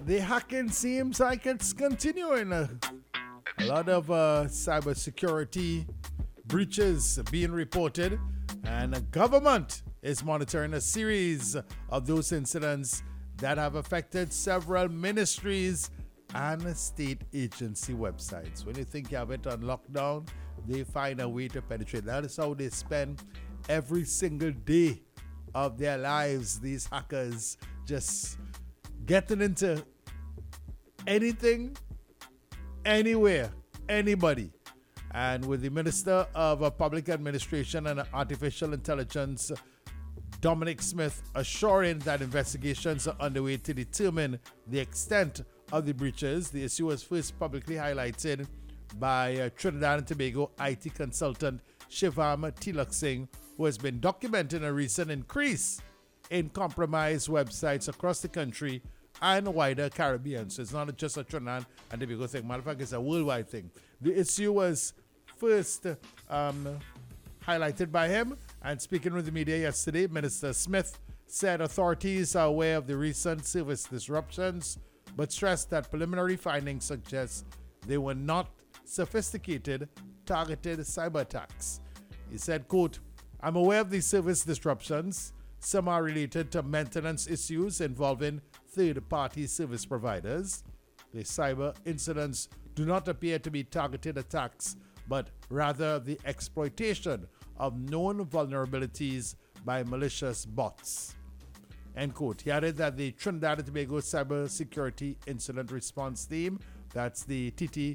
the hacking seems like it's continuing. A lot of cybersecurity breaches being reported, and the government is monitoring a series of those incidents that have affected several ministries and state agency websites. When you think you have it on lockdown, they find a way to penetrate. That is how they spend every single day of their lives, these hackers, just getting into anything, anywhere, anybody. And with the Minister of Public Administration and Artificial Intelligence, Dominic Smith, assuring that investigations are underway to determine the extent of the breaches. The issue was first publicly highlighted by Trinidad and Tobago IT consultant Shivam Tilak Singh, who has been documenting a recent increase in compromised websites across the country and wider Caribbean. So it's not just a Trinidad and Tobago thing. Matter of fact, it's a worldwide thing. The issue was first highlighted by him, and speaking with the media yesterday, Minister Smith said authorities are aware of the recent service disruptions, but stressed that preliminary findings suggest they were not sophisticated, targeted cyber attacks. He said, quote, "I'm aware of these service disruptions. Some are related to maintenance issues involving third-party service providers. The cyber incidents do not appear to be targeted attacks, but rather the exploitation of known vulnerabilities by malicious bots." End quote. He added that the Trinidad and Tobago Cyber Security Incident Response Team, that's the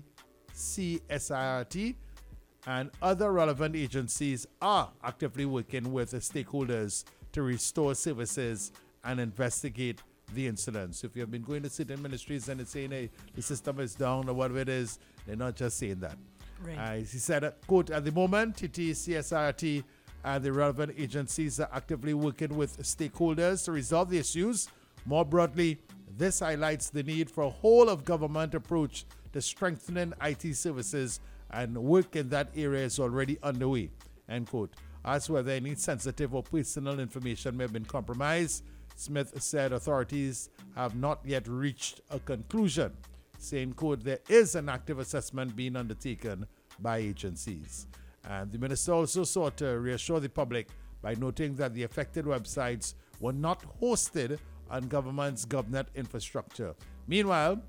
TTCSIRT, and other relevant agencies are actively working with the stakeholders to restore services and investigate the incidents. If you have been going to certain ministries and it's saying, hey, the system is down or whatever it is, they're not just saying that. Right. He said, quote, "At the moment, TTCSIRT and the relevant agencies are actively working with stakeholders to resolve the issues. More broadly, this highlights the need for a whole-of-government approach to strengthening IT services, and work in that area is already underway." End quote. As whether any sensitive or personal information may have been compromised, Smith said authorities have not yet reached a conclusion, saying, quote, "There is an active assessment being undertaken by agencies." And the minister also sought to reassure the public by noting that the affected websites were not hosted on government's GovNet infrastructure. Meanwhile,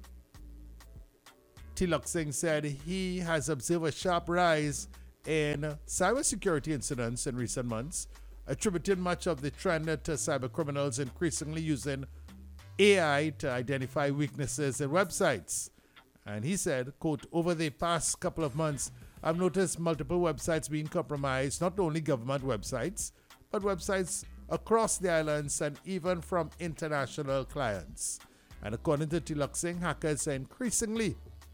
Tilak Singh said he has observed a sharp rise in cybersecurity incidents in recent months, attributing much of the trend to cyber criminals increasingly using AI to identify weaknesses in websites. And he said, quote, "Over the past couple of months, I've noticed multiple websites being compromised, not only government websites, but websites across the islands and even from international clients." And according to Tilak Singh, hackers are increasingly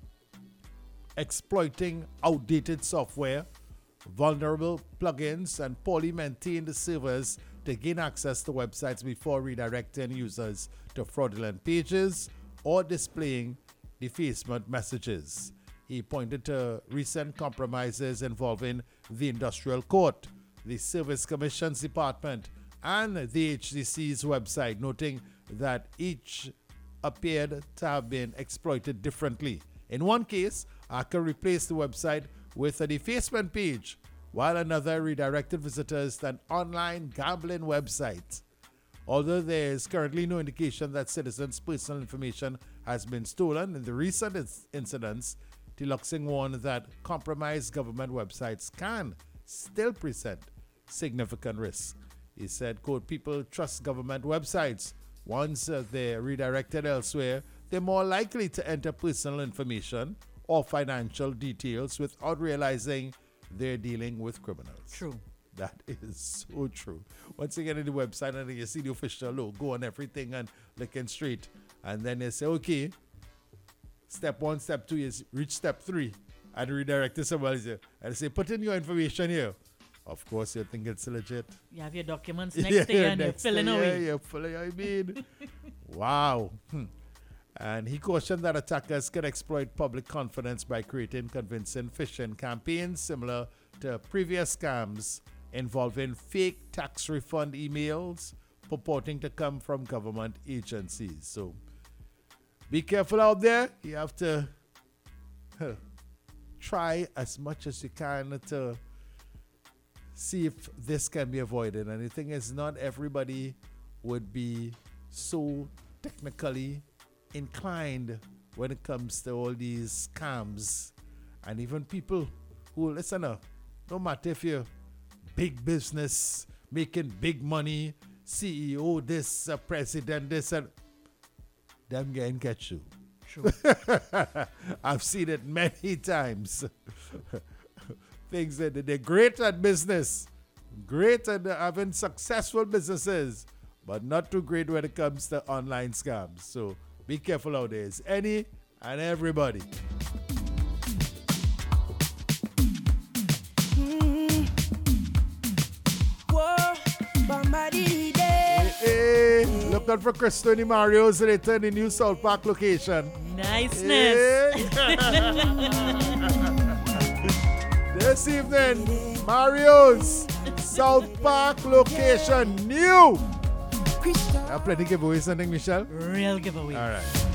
exploiting outdated software, vulnerable plugins, and poorly maintained servers to gain access to websites before redirecting users to fraudulent pages or displaying defacement messages. He pointed to recent compromises involving the Industrial Court, the Service Commissions Department, and the HDC's website, noting that each appeared to have been exploited differently. In one case, a hacker replaced the website with a defacement page, while another redirected visitors to an online gambling website. Although there is currently no indication that citizens' personal information has been stolen in the recent incidents, Tilak Singh warned that compromised government websites can still present significant risk. He said, quote, "People trust government websites. Once they're redirected elsewhere, they're more likely to enter personal information or financial details without realizing they're dealing with criminals." True. That is so true. Once you get on the website and you see the official logo and everything and looking straight, and then they say, okay, step 1, step 2 is reach step 3 and redirect to somewhere else. And they say, put in your information here. Of course, you think it's legit. You have your documents next day and you're filling away. Yeah, you're filling, I mean. Wow. And he cautioned that attackers can exploit public confidence by creating convincing phishing campaigns similar to previous scams involving fake tax refund emails purporting to come from government agencies. So be careful out there. You have to try as much as you can to see if this can be avoided. And the thing is, not everybody would be so technically inclined when it comes to all these scams. And even people who, listen, no matter if you're big business, making big money, CEO this, president this, and them getting catch you. True. I've seen it many times. Things that they're great at business, great at having successful businesses, but not too great when it comes to online scams. So be careful out there. It's any and everybody. Hey, look out for Cristo and Mario's later in the new South Park location. Niceness. This evening, Mario's South Park location new. Have plenty giveaways, something, Michelle? Real giveaway. All right.